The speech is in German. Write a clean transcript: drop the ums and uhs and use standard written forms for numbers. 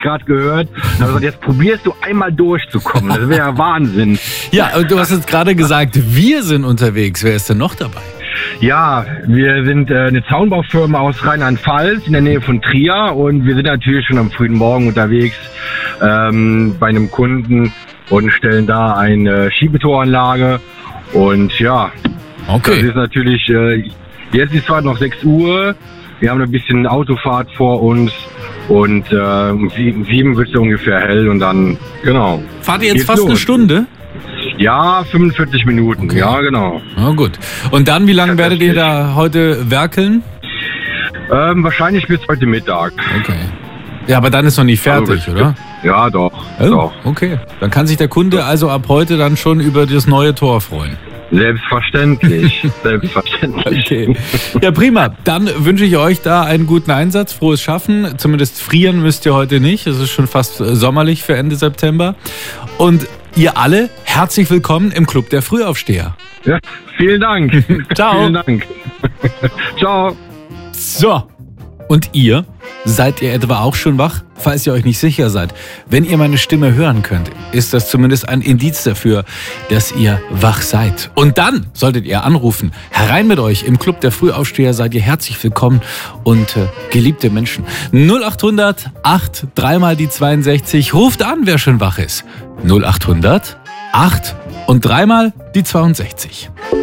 gerade gehört. Und also jetzt probierst du einmal durchzukommen. Das wäre ja Wahnsinn. Ja, und du hast jetzt gerade gesagt, wir sind unterwegs. Wer ist denn noch dabei? Ja, wir sind eine Zaunbaufirma aus Rheinland-Pfalz in der Nähe von Trier und wir sind natürlich schon am frühen Morgen unterwegs bei einem Kunden und stellen da eine Schiebetoranlage. Und ja, Okay. Das ist natürlich, jetzt ist zwar noch 6 Uhr, wir haben ein bisschen Autofahrt vor uns und um 7 wird es ungefähr hell und dann, genau. Fahrt ihr jetzt geht's fast los. eine Stunde? Ja, 45 Minuten, Okay. ja genau. Na gut. Und dann, wie lange werdet ihr Tatsächlich. da heute werkeln? Wahrscheinlich bis heute Mittag. Okay. Ja, aber dann ist noch nicht fertig, Also, oder? Ja, doch, Oh, doch. okay. Dann kann sich der Kunde also ab heute dann schon über das neue Tor freuen. Selbstverständlich, selbstverständlich. Okay. Ja, prima. Dann wünsche ich euch da einen guten Einsatz, frohes Schaffen. Zumindest frieren müsst ihr heute nicht. Es ist schon fast sommerlich für Ende September. Und ihr alle, herzlich willkommen im Club der Frühaufsteher. Ja, vielen Dank. Ciao. Vielen Dank. Ciao. So. Und ihr? Seid ihr etwa auch schon wach? Falls ihr euch nicht sicher seid, wenn ihr meine Stimme hören könnt, ist das zumindest ein Indiz dafür, dass ihr wach seid. Und dann solltet ihr anrufen. Herein mit euch im Club der Frühaufsteher, seid ihr herzlich willkommen und geliebte Menschen. 0800 8 3 mal die 62. Ruft an, wer schon wach ist. 0800 8 und 3 mal die 62.